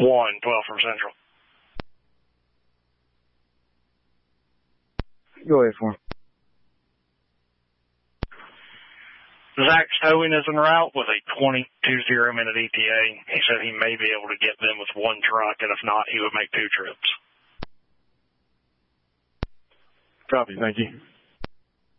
112 from Central. Go ahead for him. Zach's towing is en route with a 22-minute ETA. He said he may be able to get them with one truck, and if not, he would make 2 trips. Copy, thank you.